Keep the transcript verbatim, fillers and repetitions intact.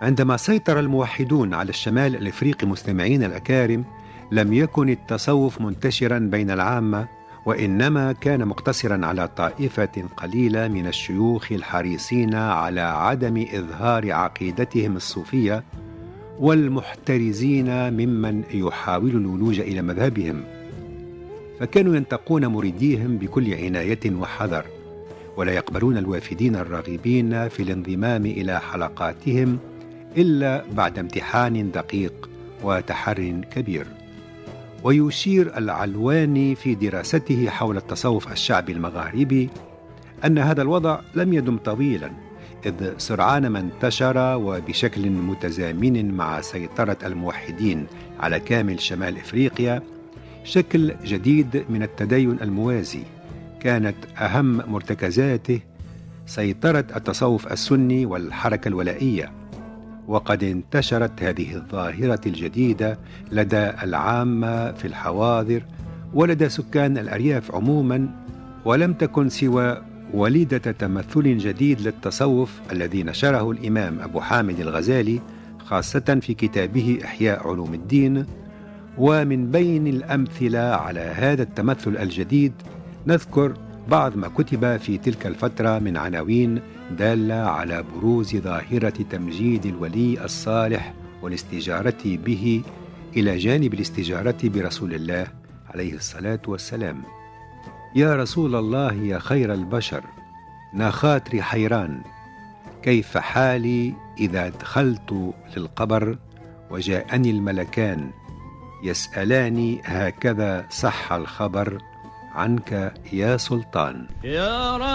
عندما سيطر الموحدون على الشمال الإفريقي مستمعين الأكارم، لم يكن التصوف منتشرا بين العامة، وإنما كان مقتصرا على طائفة قليلة من الشيوخ الحريصين على عدم إظهار عقيدتهم الصوفية والمحترزين ممن يحاول الولوج إلى مذهبهم، فكانوا ينتقون مريديهم بكل عناية وحذر، ولا يقبلون الوافدين الراغبين في الانضمام إلى حلقاتهم إلا بعد امتحان دقيق وتحر كبير. ويشير العلواني في دراسته حول التصوف الشعبي المغاربي أن هذا الوضع لم يدم طويلا، إذ سرعان ما انتشر وبشكل متزامن مع سيطرة الموحدين على كامل شمال إفريقيا شكل جديد من التدين الموازي، كانت أهم مرتكزاته سيطرة التصوف السني والحركة الولائية. وقد انتشرت هذه الظاهرة الجديدة لدى العامة في الحواضر ولدى سكان الأرياف عموما، ولم تكن سوى وليدة تمثل جديد للتصوف الذي نشره الإمام أبو حامد الغزالي خاصة في كتابه إحياء علوم الدين. ومن بين الأمثلة على هذا التمثل الجديد نذكر بعض ما كتب في تلك الفترة من عناوين دالة على بروز ظاهرة تمجيد الولي الصالح والاستجارة به إلى جانب الاستجارة برسول الله عليه الصلاة والسلام. يا رسول الله يا خير البشر، نا خاطري حيران، كيف حالي إذا دخلت للقبر وجاءني الملكان يسألاني هكذا صح الخبر عنك يا سلطان. يا